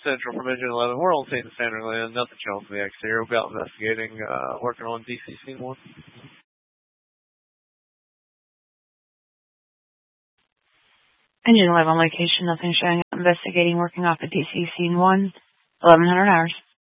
Central from Engine 11. We're on scene at Standard Land. Nothing shown from the exterior. We've got investigating, working on DC Scene 1. Engine 11 location, nothing showing up. Investigating, working off at DC Scene 1, 1100 hours.